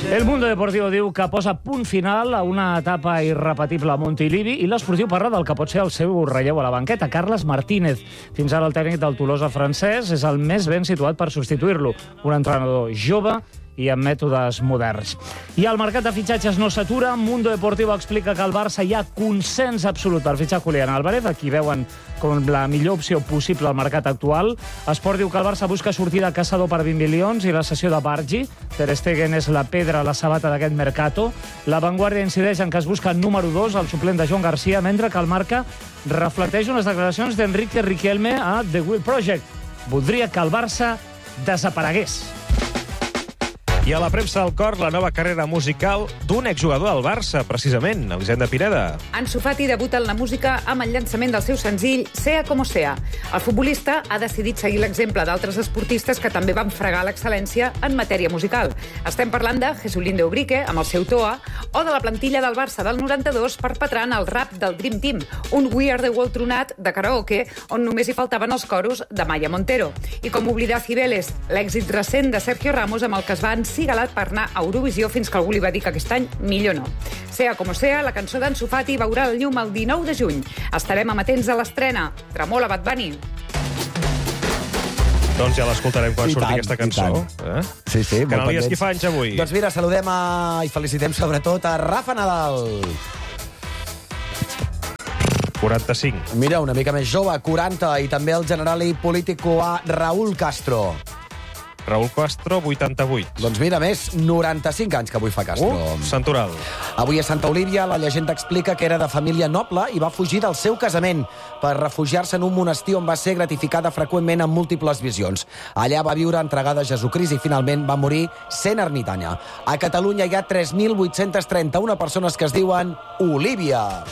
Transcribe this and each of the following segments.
El Mundo Deportivo diu que posa punt final a una etapa irrepetible a Montilivi i l'esportiu parla del que pot ser el seu relleu a la banqueta, Carles Martínez. Fins ara el tècnic del Tolosa francès és el més ben situat per substituir-lo, un entrenador jove i amb mètodes moderns. I el mercat de fitxatges no s'atura. Mundo Deportivo explica que al Barça hi ha consens absolut per fitxar Julián Álvarez, a qui veuen com la millor opció possible al mercat actual. Esport diu que el Barça busca sortida a caçador per 20 milions i la cessió de Bargi. Ter Stegen és la pedra a la sabata d'aquest mercato. La Vanguardia incideix en que es busca número 2, el suplent de Joan Garcia, mentre que el Marca reflecteix unes declaracions d'Enrique Riquelme a The Will Project. Voldria que el Barça desaparegués. I a la premsa del cor, la nova carrera musical d'un exjugador del Barça, precisament, Elisenda Pineda. Ansu Fati debuta en la música amb el llançament del seu senzill Sea como sea. El futbolista ha decidit seguir l'exemple d'altres esportistes que també van fregar l'excel·lència en matèria musical. Estem parlant de Jesulín de Ubrique, amb el seu Toa, o de la plantilla del Barça del 92 perpetrant el rap del Dream Team, un We Are the World tronat de karaoke on només hi faltaven els coros de Maya Montero. I com oblidar Cibeles, l'èxit recent de Sergio Ramos amb el que es va encigalat per anar a Eurovisió fins que algú li va dir que aquest any millor no. Sea como sea, la cançó d'Ansu Fati veurà la llum el 19 de juny. Estarem amatents a l'estrena. Tremola, Bad Bunny. Doncs ja l'escoltarem quan surti aquesta cançó. Sí, sí. Canalies, qui fa anys avui? Doncs mira, saludem i felicitem sobretot a Rafa Nadal. 45. Mira, una mica més jove, 40, i també el general i político a Raúl Castro. Raúl Castro, 88. Doncs mira, més 95 anys que avui fa Castro. Santoral. Avui a Santa Olívia la llegenda explica que era de família noble i va fugir del seu casament per refugiar-se en un monestir on va ser gratificada freqüentment amb múltiples visions. Allà va viure entregada a Jesucrist i finalment va morir sent ermitanya. A Catalunya hi ha 3.831 persones que es diuen Olívia.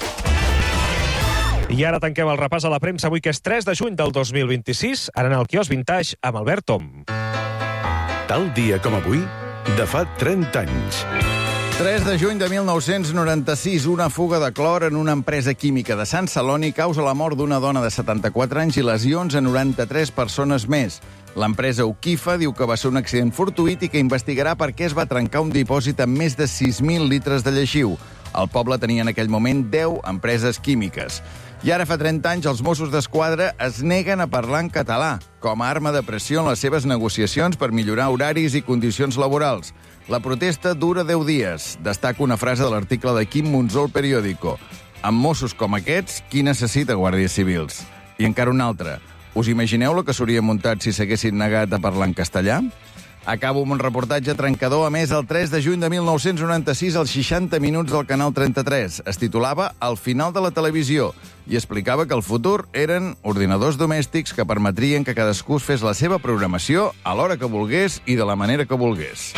I ara tanquem el repàs a la premsa avui, que és 3 de juny del 2026, ara en el quiosc Vintage amb Albert Tom. Tal dia com avui, de fa 30 anys. 3 de juny de 1996, una fuga de clor en una empresa química de Sant Celoni causa la mort d'una dona de 74 anys i lesions a 93 persones més. L'empresa Ukifa diu que va ser un accident fortuït i que investigarà per què es va trencar un dipòsit amb més de 6.000 litres de lleixiu. El poble tenia en aquell moment 10 empreses químiques. I ara fa 30 anys els Mossos d'Esquadra es neguen a parlar en català com a arma de pressió en les seves negociacions per millorar horaris i condicions laborals. La protesta dura 10 dies. Destaca una frase de l'article de Quim Monzó al periòdico. Amb Mossos com aquests, qui necessita guàrdies civils? I encara una altra. Us imagineu el que s'hauria muntat si s'haguessin negat a parlar en castellà? Acabo amb un reportatge trencador emès el 3 de juny de 1996 als 60 minuts del Canal 33. Es titulava El final de la televisió i explicava que el futur eren ordinadors domèstics que permetrien que cadascú fes la seva programació a l'hora que volgués i de la manera que volgués.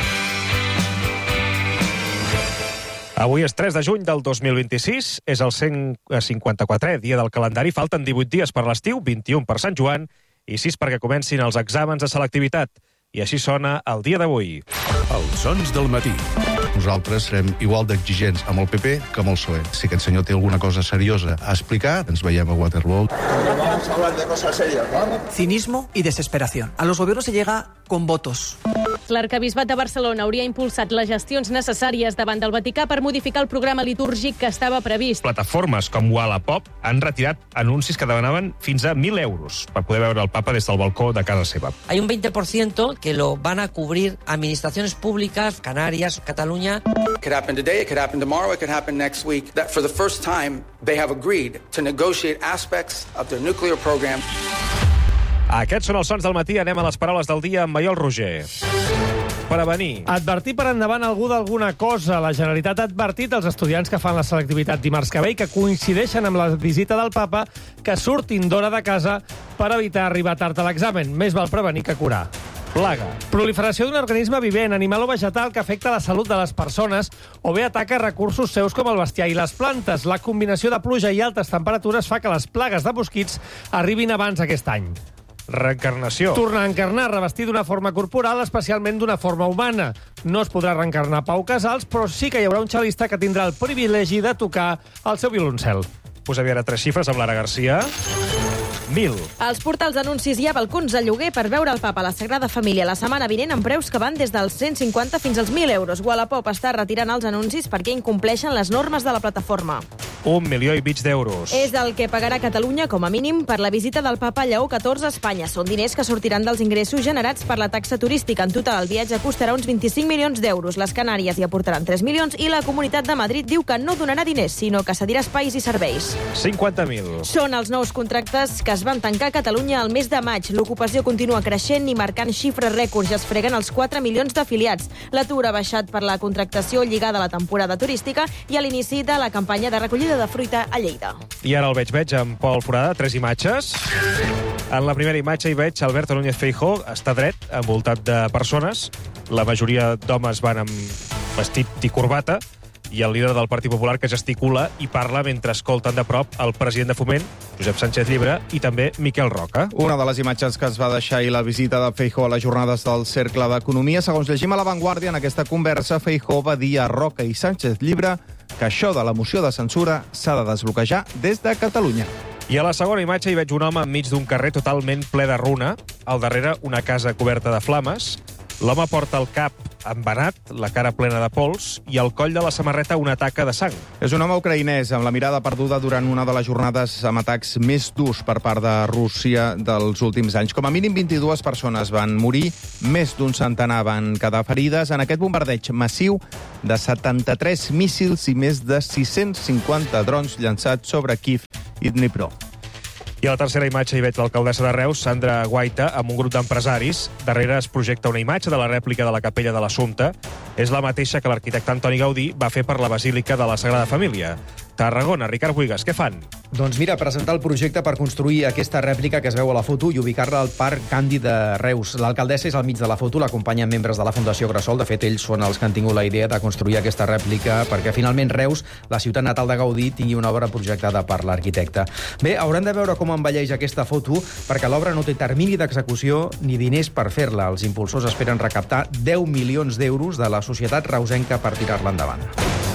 Avui és 3 de juny del 2026, és el 154è dia del calendari, falten 18 dies per l'estiu, 21 per Sant Joan i 6 perquè comencin els exàmens de selectivitat. I així sona el dia d'avui. Els sons del matí. Nosaltres serem igual d'exigents amb el PP que amb el PSOE. Si aquest senyor té alguna cosa seriosa a explicar, ens veiem a Waterloo. Vamos a hablar de cosas serias, ¿no? Cinismo y desesperación. A los gobiernos se llega con votos. L'arquebisbat de Barcelona hauria impulsat les gestions necessàries davant del Vaticà per modificar el programa litúrgic que estava previst. Plataformes com Wallapop han retirat anuncis que demanaven fins a 1.000 euros per poder veure el papa des del balcó de casa seva. Hay un 20% que lo van a cubrir administraciones públicas, Canarias, Cataluña. It could happen today, it could happen tomorrow, it could happen next week. That for the first time they have agreed to negotiate aspects of their nuclear program. Aquests són els sons del matí. Anem a les paraules del dia amb Maiol Roger. Prevenir. Advertir per endavant algú d'alguna cosa. La Generalitat ha advertit als estudiants que fan la selectivitat dimarts que ve i que coincideixen amb la visita del papa que surtin d'hora de casa per evitar arribar tard a l'examen. Més val prevenir que curar. Plaga. Proliferació d'un organisme vivent, animal o vegetal que afecta la salut de les persones o bé ataca recursos seus com el bestiar i les plantes. La combinació de pluja i altes temperatures fa que les plagues de mosquits arribin abans aquest any. Reencarnació. Tornar a encarnar, revestir d'una forma corporal, especialment d'una forma humana. No es podrà reencarnar Pau Casals, però sí que hi haurà un xalista que tindrà el privilegi de tocar el seu violoncel. Posem ara 3 xifres amb Lara Garcia. 1.000. Als portals d'anuncis hi ha balcons de lloguer per veure el papa a la Sagrada Família la setmana vinent amb preus que van des dels 150 fins als 1.000 euros. Wallapop està retirant els anuncis perquè incompleixen les normes de la plataforma. 1,5 milions d'euros. És el que pagarà Catalunya, com a mínim, per la visita del papa Lleó XIV a Espanya. Són diners que sortiran dels ingressos generats per la taxa turística. En total, el viatge costarà uns 25 milions d'euros. Les Canàries hi aportaran 3 milions i la Comunitat de Madrid diu que no donarà diners, sinó que cedirà espais i serveis. 50.000. Són els nous contractes que es van tancar a Catalunya al mes de maig. L'ocupació continua creixent i marcant xifres rècords. Ja es freguen els 4 milions d'afiliats. L'atur ha baixat per la contractació lligada a la temporada turística i a l'inici de la campanya de recollida de fruita a Lleida. I ara el veig amb Pol Forada, 3 imatges. En la primera imatge hi veig Alberto Núñez Feijóo, està dret, envoltat de persones. La majoria d'homes van amb vestit i corbata, i el líder del Partit Popular que gesticula i parla mentre escolten de prop el president de Foment, Josep Sánchez Llibre, i també Miquel Roca. Una de les imatges que es va deixar ahir la visita de Feijóo a les jornades del Cercle d'Economia. Segons llegim a La Vanguardia, en aquesta conversa, Feijóo va dir a Roca i Sánchez Llibre que això de la moció de censura s'ha de desbloquejar des de Catalunya. I a la segona imatge hi veig un home enmig d'un carrer totalment ple de runa, al darrere una casa coberta de flames. L'home porta el cap embenat, la cara plena de pols i al coll de la samarreta una taca de sang. És un home ucraïnès amb la mirada perduda durant una de les jornades amb atacs més durs per part de Rússia dels últims anys. Com a mínim 22 persones van morir, més d'un centenar van quedar ferides en aquest bombardeig massiu de 73 míssils i més de 650 drons llançats sobre Kíev i Dnipro. I a la tercera imatge hi veig l'alcaldessa de Reus, Sandra Guaita, amb un grup d'empresaris. Darrere es projecta una imatge de la rèplica de la Capella de l'Assumpte. És la mateixa que l'arquitecte Antoni Gaudí va fer per la Basílica de la Sagrada Família. Tarragona, Ricard Buigas, què fan? Doncs mira, presentar el projecte per construir aquesta rèplica que es veu a la foto i ubicar-la al Parc Gandhi de Reus. L'alcaldessa és al mig de la foto, l'acompanyen membres de la Fundació Grassol. De fet, ells són els que han tingut la idea de construir aquesta rèplica perquè finalment Reus, la ciutat natal de Gaudí, tingui una obra projectada per l'arquitecte. Bé, haurem de veure com envelleix aquesta foto perquè l'obra no té termini d'execució ni diners per fer-la. Els impulsors esperen recaptar 10 milions d'euros de la societat reusenca per tirar-la endavant.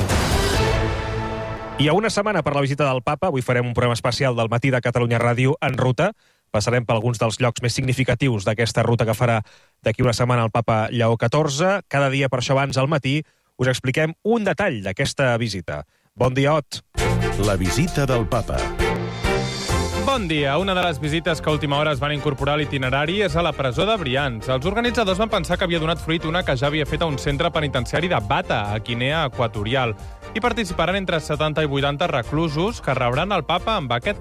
I a una setmana per la visita del papa, avui farem un programa especial del Matí de Catalunya Ràdio en ruta. Passarem per alguns dels llocs més significatius d'aquesta ruta que farà d'aquí una setmana el papa Lleó XIV. Cada dia, per això abans, al matí, us expliquem un detall d'aquesta visita. Bon dia, Ot. La visita del papa. Bon dia. Una de les visites que a última hora es van incorporar a l'itinerari és a la presó de Brians. Els organitzadors van pensar que havia donat fruit una que ja havia fet a un centre penitenciari de Bata, a Guinea Equatorial. Hi participaran entre 70 i 80 reclusos que rebran el papa amb aquest